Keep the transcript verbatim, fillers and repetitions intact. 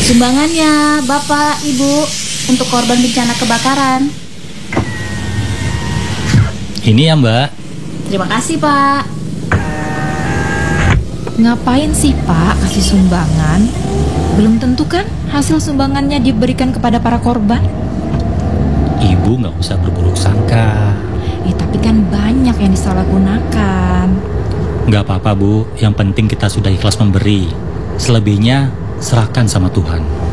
Sumbangannya, Bapak, Ibu, untuk korban bencana kebakaran. Ini ya, Mbak. Terima kasih, Pak. Ngapain sih Pak kasih sumbangan? Belum tentu kan hasil sumbangannya diberikan kepada para korban? Ibu nggak usah berburuk sangka. Eh, tapi kan banyak yang disalahgunakan. Nggak apa-apa, Bu. Yang penting kita sudah ikhlas memberi. Selebihnya serahkan sama Tuhan.